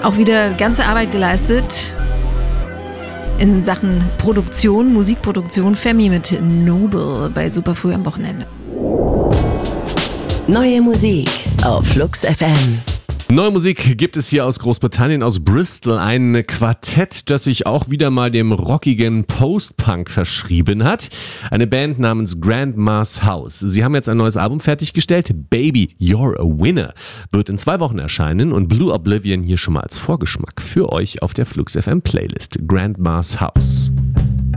auch wieder ganze Arbeit geleistet in Sachen Produktion, Musikproduktion. Femi mit Noble bei Superfrüh am Wochenende. Neue Musik auf Flux FM. Neue Musik gibt es hier aus Großbritannien, aus Bristol. Ein Quartett, das sich auch wieder mal dem rockigen Post-Punk verschrieben hat. Eine Band namens Grandma's House. Sie haben jetzt ein neues Album fertiggestellt. Baby, You're a Winner. Wird in 2 Wochen erscheinen und Blue Oblivion hier schon mal als Vorgeschmack für euch auf der Flux FM Playlist. Grandma's House.